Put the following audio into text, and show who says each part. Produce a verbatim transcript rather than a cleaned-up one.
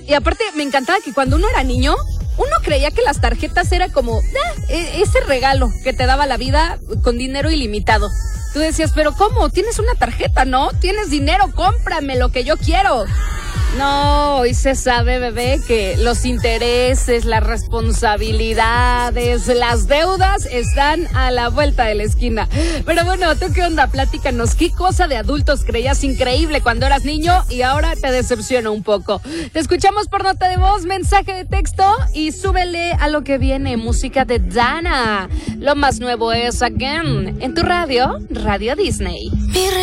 Speaker 1: Y aparte, me encantaba que cuando uno era niño, uno creía que las tarjetas era como ah, ese regalo que te daba la vida con dinero ilimitado. Tú decías, pero ¿cómo? Tienes una tarjeta, ¿no? Tienes dinero, cómprame lo que yo quiero. No, hoy se sabe, bebé, que los intereses, las responsabilidades, las deudas están a la vuelta de la esquina. Pero bueno, ¿tú qué onda? Platícanos, ¿qué cosa de adultos creías increíble cuando eras niño y ahora te decepciona un poco? Te escuchamos por nota de voz, mensaje de texto y súbele a lo que viene, música de Dana. Lo más nuevo es Again, en tu radio, Radio Disney.